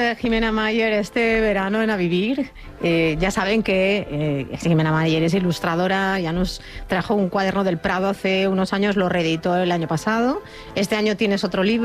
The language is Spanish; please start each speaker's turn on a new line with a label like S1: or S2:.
S1: Jimena Mayer este verano en A Vivir. Ya saben que Jimena Mayer es ilustradora, ya nos trajo un cuaderno del Prado hace unos años, lo reeditó el año pasado. Este año tienes otro libro.